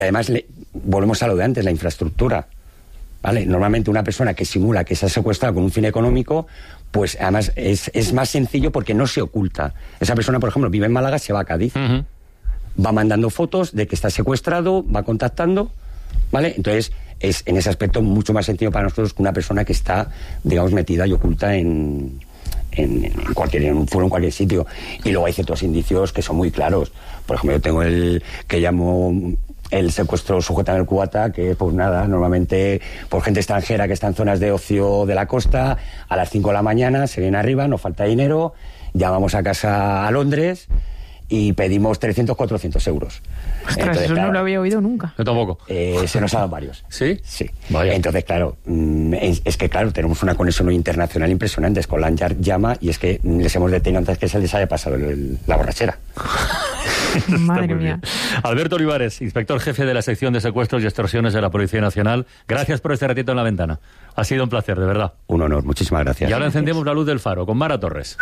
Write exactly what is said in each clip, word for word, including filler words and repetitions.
Además, le, volvemos a lo de antes, la infraestructura. ¿Vale? Normalmente una persona que simula que se ha secuestrado con un fin económico, pues además es, es más sencillo porque no se oculta. Esa persona, por ejemplo, vive en Málaga, se va a Cádiz. Uh-huh. Va mandando fotos de que está secuestrado, va contactando, ¿vale? Entonces, es en ese aspecto mucho más sencillo para nosotros que una persona que está, digamos, metida y oculta en, en, en cualquier en un foro, en cualquier sitio. Y luego hay ciertos indicios que son muy claros. Por ejemplo, yo tengo el que llamo el secuestro sujeta en el cubata, que pues nada, normalmente por gente extranjera que está en zonas de ocio de la costa, a las cinco de la mañana se viene arriba, nos falta dinero, llamamos a casa a Londres y pedimos trescientos, cuatrocientos euros. Ostras, entonces, eso claro, no lo había oído nunca. Yo tampoco. Eh, se nos han dado varios. ¿Sí? Sí. Vaya. Entonces, claro, es, es que, claro, tenemos una conexión internacional impresionante. Es con Lanyard llama y es que les hemos detenido antes que se les haya pasado el, el, la borrachera. Madre mía. Alberto Olivares, inspector jefe de la sección de secuestros y extorsiones de la Policía Nacional. Gracias por este ratito en la ventana. Ha sido un placer, de verdad. Un honor, muchísimas gracias. Y ahora encendemos la luz del faro con Mara Torres.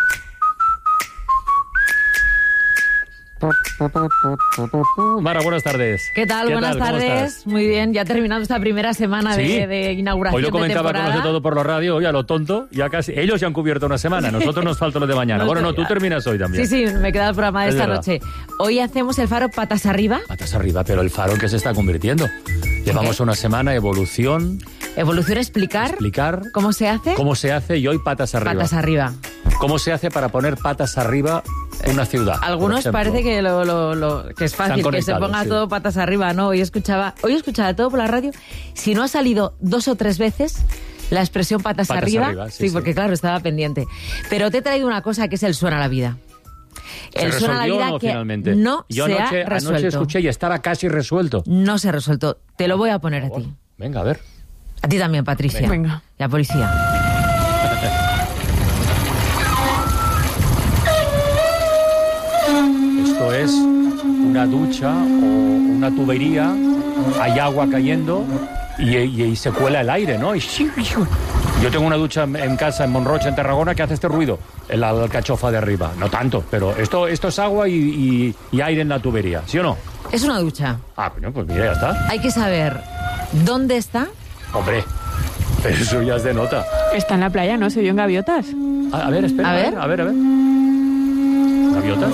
Mara, buenas tardes. ¿Qué tal? ¿Qué buenas tal? tardes. Muy bien, ya terminando esta primera semana ¿Sí? de, de inauguración. Hoy lo comentaba de con los de Todo por la Radio, hoy a lo tonto, ya casi. Ellos ya han cubierto una semana, nosotros nos falta lo de mañana. No, bueno, no, tú terminas hoy también. Sí, sí, me queda el programa de Es esta verdad. noche. Hoy hacemos el faro patas arriba. Patas arriba, pero el faro en que se está convirtiendo. Llevamos ¿Qué? una semana, evolución, Evolución, explicar, explicar cómo se hace. cómo se hace y hoy patas arriba. Patas arriba. ¿Cómo se hace para poner patas arriba una ciudad? Algunos parece que, lo, lo, lo, que es fácil, que se ponga sí. todo patas arriba, ¿no? Hoy escuchaba, hoy escuchaba todo por la radio. Si no ha salido dos o tres veces la expresión patas, Patas arriba, arriba, sí, sí, sí. porque claro, estaba pendiente. Pero te he traído una cosa que es el suena a la vida. El ¿Se suena a la resolvió vida o no, que finalmente? no Yo se anoche, ha resuelto. anoche escuché y estaba casi resuelto. No se ha resuelto. Te lo voy a poner a ti. Venga, a ver. A ti también, Patricia. Venga. La policía. Esto es una ducha o una tubería, hay agua cayendo y, y, y se cuela el aire, ¿no? Y yo tengo una ducha en casa en Monroche, en Tarragona, que hace este ruido, en la alcachofa de arriba. No tanto, pero esto, esto es agua y, y, y aire en la tubería, ¿sí o no? Es una ducha. Ah, bueno, pues mira, ya está. Hay que saber dónde está. Hombre, eso ya es de nota. Está en la playa, ¿no? Se vio en gaviotas. A, a ver, espera, A a ver, ver. a ver, a ver. ¿Gaviotas?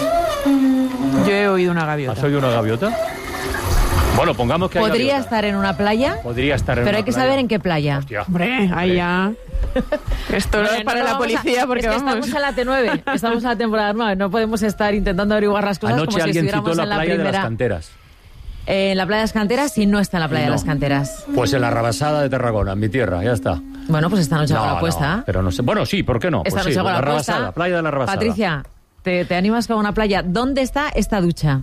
Yo he oído una gaviota. ¿Has oído una gaviota? Bueno, pongamos que hay Podría gaviota. estar en una playa, Podría estar en pero una hay que playa. saber en qué playa. Hostia. Hombre, ahí ya... Esto no es para No, la vamos a- policía porque es que vamos... estamos en la T nueve, estamos en la temporada nueve, no podemos estar intentando averiguar las cosas Anoche como si alguien citó estuviéramos la en la playa de las primera. canteras. Eh, en la playa de las canteras y no está en la playa No. de las canteras. Pues en la Rabasada de Tarragona, en mi tierra, ya está. Bueno, pues esta noche hago No, la apuesta. no, pero no sé. Bueno, sí, ¿por qué no? Esta Pues noche sí, hago la la apuesta. Rabasada, playa de la Rabasada. Patricia, ¿te, te animas con una playa? ¿Dónde está esta ducha?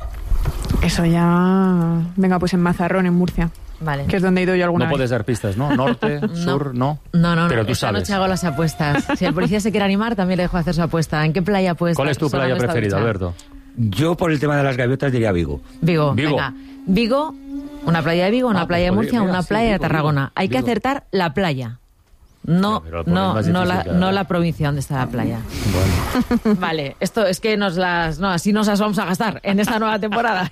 Eso ya... Venga, pues en Mazarrón, en Murcia. Vale. Que es donde he ido yo alguna No vez. puedes dar pistas, ¿no? Norte, sur, no. No, no, no. Pero tú Esta sabes. noche hago las apuestas. Si el policía se quiere animar, también le dejo hacer su apuesta. ¿En qué playa puede ¿Cuál estar es tu playa sonando esta preferida, ducha? Alberto? Yo, por el tema de las gaviotas, diría Vigo. Vigo, Vigo. venga. Vigo, una playa de Vigo, una Ah, playa de pues, Murcia, mira, una sí, playa de Vigo, Tarragona. Vigo, Hay que Vigo. acertar la playa. No, Ya, pero el no, problema es no, difícil la, cada no vez. la provincia donde está la playa. Bueno. Vale, esto es que nos las... No, así nos las vamos a gastar en esta nueva temporada.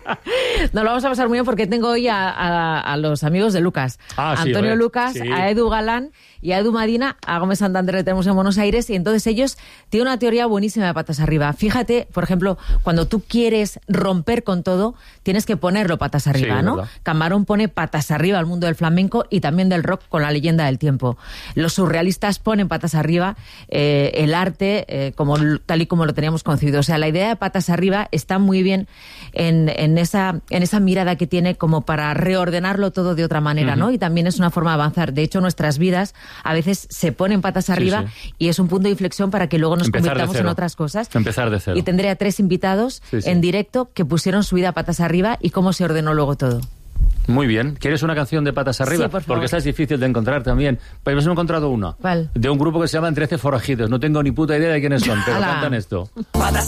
Nos lo vamos a pasar muy bien porque tengo hoy a, a, a los amigos de Lucas. Ah, a sí, Antonio hombre. Lucas, Sí. a Edu Galán y a Edu Madina. A Gómez Santander le tenemos en Buenos Aires y entonces ellos tienen una teoría buenísima de patas arriba. Fíjate, por ejemplo, cuando tú quieres romper con todo, tienes que ponerlo patas arriba, es ¿no? verdad. Camarón pone patas arriba al mundo del flamenco y también del rock con La leyenda del tiempo. Los surrealistas ponen patas arriba eh, el arte eh, como tal y como lo teníamos concebido. O sea, la idea de patas arriba está muy bien en, en, esa, en esa mirada que tiene como para reordenarlo todo de otra manera, Ujú. ¿no? Y también es una forma de avanzar. De hecho, nuestras vidas a veces se ponen patas arriba sí. y es un punto de inflexión para que luego nos Empezar de convirtamos en cero. otras cosas. Empezar de cero. Y tendré a tres invitados Sí, sí. en directo que pusieron su vida patas arriba y cómo se ordenó luego todo. Muy bien. ¿Quieres una canción de patas arriba? Sí, por favor. Porque esta es difícil de encontrar también. Pero hemos encontrado una. ¿Cuál? De un grupo que se llama Trece Forajidos. No tengo ni puta idea de quiénes son, pero Ala. cantan esto. Patas